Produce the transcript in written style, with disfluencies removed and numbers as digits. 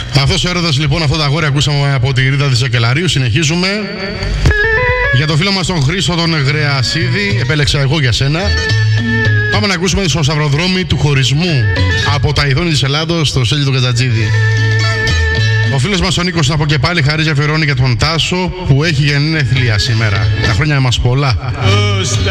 Αυτός ο έρωτας λοιπόν, αυτό το αγόρι ακούσαμε από τη Ρίτα της Σακελαρίου. Συνεχίζουμε. Για το φίλο μας τον Χρήστο τον Γρεασίδη, επέλεξα εγώ για σένα. Πάμε να ακούσουμε στο σταυροδρόμι του χωρισμού από τα ειδώνη της Ελλάδος, στο Στέλιο του Κατζατζίδη. Ο φίλος μας ο Νίκος από και πάλι χαρίζει αφιερώνει για τον Τάσο που έχει γεννήθλια σήμερα. Τα χρόνια μας πολλά.